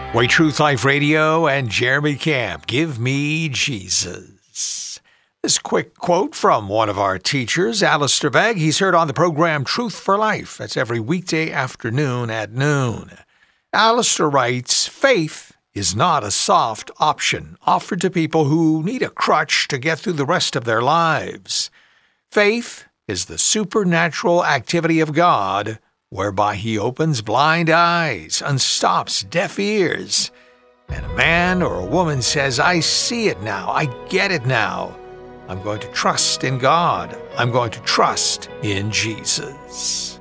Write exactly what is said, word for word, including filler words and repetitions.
Way Truth Life Radio and Jeremy Camp, Give Me Jesus. This quick quote from one of our teachers, Alistair Begg. He's heard on the program Truth for Life. That's every weekday afternoon at noon. Alistair writes, faith is not a soft option offered to people who need a crutch to get through the rest of their lives. Faith is the supernatural activity of God, whereby he opens blind eyes, unstops deaf ears, and a man or a woman says, I see it now, I get it now. I'm going to trust in God. I'm going to trust in Jesus.